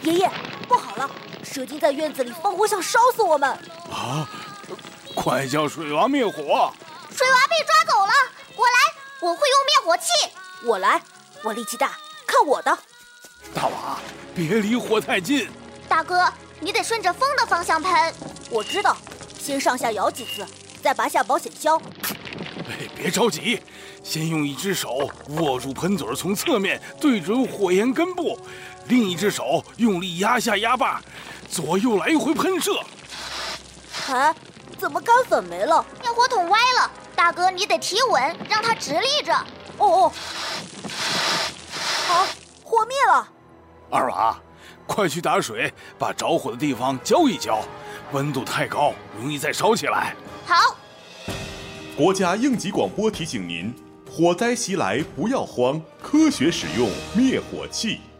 爷爷，不好了，蛇精在院子里放火，想烧死我们！ 啊！快叫水娃灭火！ 水娃被抓走了，我来，我会用灭火器。 我来，我力气大，看我的！ 大娃，别离火太近。 大哥，你得顺着风的方向喷。 我知道，先上下摇几次，再拔下保险销。 别着急，先用一只手握住喷嘴，从侧面对准火焰根部，另一只手用力压下压把，左右来回喷射。 哎，怎么干粉没了？ 灭火筒歪了，大哥你得提稳，让它直立着。 哦，好，火灭了。 二娃，快去打水，把着火的地方浇一浇，温度太高，容易再烧起来。 好。 国家应急广播提醒您：火灾袭来不要慌，科学使用灭火器。